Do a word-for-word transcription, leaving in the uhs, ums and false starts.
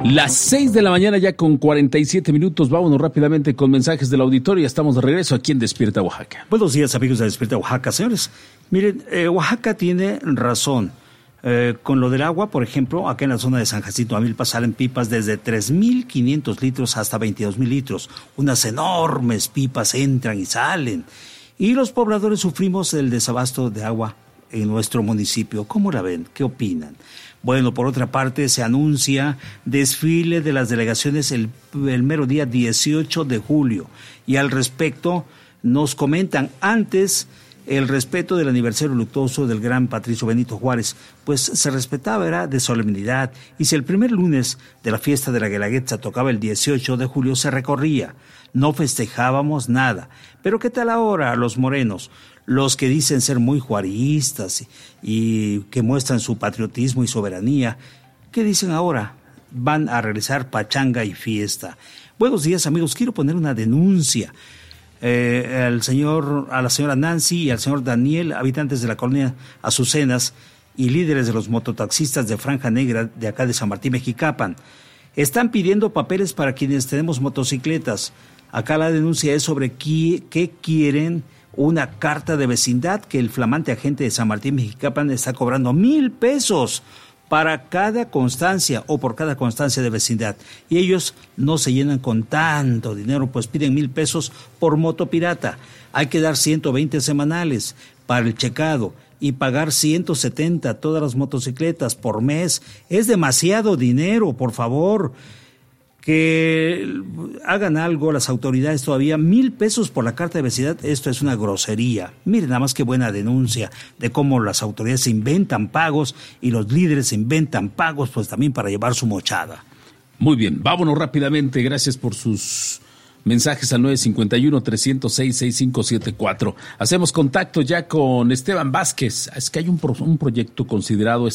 Las seis de la mañana ya con cuarenta y siete minutos. Vámonos rápidamente con mensajes del auditorio. Estamos de regreso aquí en Despierta Oaxaca. Buenos días, amigos de Despierta Oaxaca. Señores, miren, eh, Oaxaca tiene razón. Eh, con lo del agua, por ejemplo, acá en la zona de San Jacinto Amilpa salen pipas desde tres mil quinientos litros hasta veintidós mil litros. Unas enormes pipas entran y salen. Y los pobladores sufrimos el desabasto de agua en nuestro municipio. ¿Cómo la ven? ¿Qué opinan? Bueno, por otra parte, se anuncia desfile de las delegaciones el, el mero día dieciocho de julio. Y al respecto, nos comentan antes el respeto del aniversario luctuoso del gran Patricio Benito Juárez, pues se respetaba, era de solemnidad. Y si el primer lunes de la fiesta de la Guelaguetza tocaba el dieciocho de julio, se recorría. No festejábamos nada. Pero ¿qué tal ahora los morenos? Los que dicen ser muy juaristas y, y que muestran su patriotismo y soberanía, ¿qué dicen ahora? Van a regresar pachanga y fiesta. Buenos días, amigos. Quiero poner una denuncia eh, al señor, a la señora Nancy y al señor Daniel, habitantes de la colonia Azucenas y líderes de los mototaxistas de Franja Negra de acá de San Martín Mexicapan. Están pidiendo papeles para quienes tenemos motocicletas. Acá la denuncia es sobre qué, qué quieren. Una carta de vecindad que el flamante agente de San Martín Mexicapan está cobrando mil pesos para cada constancia o por cada constancia de vecindad. Y ellos no se llenan con tanto dinero, pues piden mil pesos por moto pirata. Hay que dar ciento veinte semanales para el checado y pagar ciento setenta todas las motocicletas por mes. Es demasiado dinero, por favor. Que hagan algo las autoridades todavía. Mil pesos por la carta de vecindad, esto es una grosería. Miren nada más qué buena denuncia de cómo las autoridades inventan pagos y los líderes inventan pagos pues también para llevar su mochada. Muy bien, vámonos rápidamente. Gracias por sus mensajes al nueve cinco uno, tres cero seis, seis cinco siete cuatro. Hacemos contacto ya con Esteban Vázquez. Es que hay un, pro, un proyecto considerado